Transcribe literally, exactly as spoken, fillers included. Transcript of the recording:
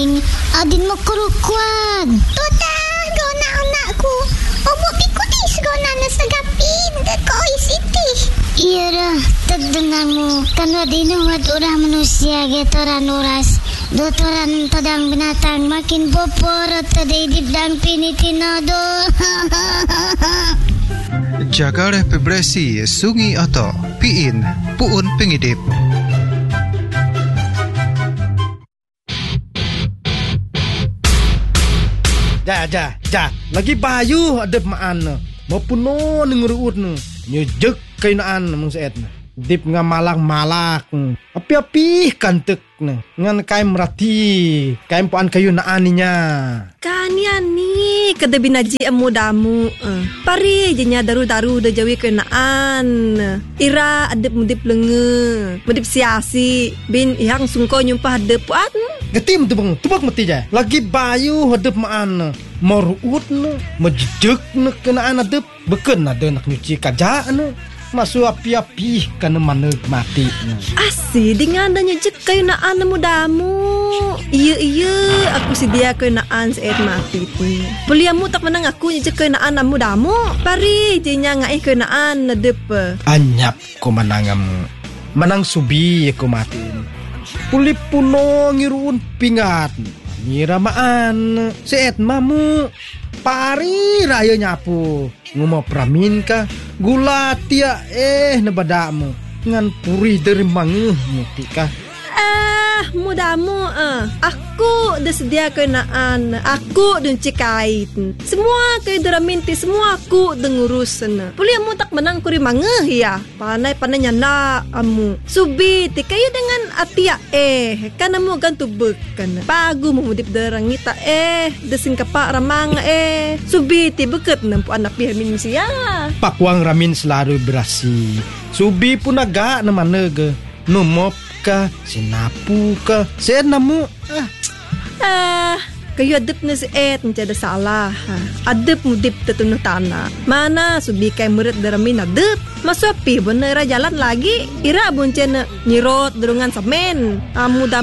ing adin mo kurukuan. Tutang gona anakku. Omo pikuti segona na sagapin ko isiti. Iya dah, terdengarmu kan wadinuhat orang manusia getoran oras. Dotoran tadang binatang makin boporot tadai dibdang pinitinado. Jaga repebresi sungi atau piin puun pengidip. Ja, ja, ja. Lagi bayu ada maan. Mau puno ngeruut nu. Nyejek kainaan mung seet. Dip ngamalang-malak. Api-api kantek na. Ngan kaim merati. Kaim puan kayu naaninya. Kanian ni kada binaji amudamu. Uh. Pari jenya daru-daru da jawi kenaan. Ira adep mudip lenge. Mudip siasi. Bin ihang sungko nyumpah adep puan. Getim tu bang, tubak mati je. Lagi bayu hadap maan. Maruut na. Majejek na kenaan adep. Beken ada nak nyuci kaja na. Masuk api-api kana maneg mati. Asi dengan adanya jek kayu naan mudamu. Iya iya aku sedia kayu naan seet mati tu. Beliamu tak menang aku jek kayu naan mudamu. Pari jenya ngai kayu naan nadep. Anyap ko manangam. Manang subi ko mati. Puli puno ngiruun pingat. Nyiramaan seet mamu. Pari raya nyapu. Ngumau pramin ka. Gula tia eh nebadamu. Ngan puri dari mangeh muti ka. Ah, mudamu ah. Aku dah sedia kenaan. Aku dan cikait. Semua kay daraminti semua aku dengurus sana. Puli amu tak menang kuri mangeh ya. Panai-panai nyala amu. Subi ti kayo dengan atia eh. Kan amu gantu bek kan. Pagu memudip darangita eh. Desing kapak ramang eh. Subi ti beket nampu anak pihamin siya. Pakwang ramin selalu berasi. Subi pun agak na manege. Numop ka, sinapu ka, seet namu. Ah, ah kayo adep na si et, hindi ada salah. Adep mo dip tatuno tanah. Mana subi kay murid daramin adep. Masuapi, bener jalan lagi. Ira buncen nyirot durungan samen. Amu